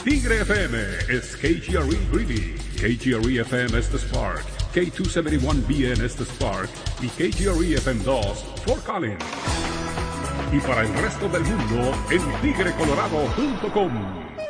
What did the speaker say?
Tigre FM is KGRE Greeley, KGRE FM Estes Park, K271BN Estes Park y KGRE FM 2 Fort Collins. Y para el resto del mundo en tigrecolorado.com.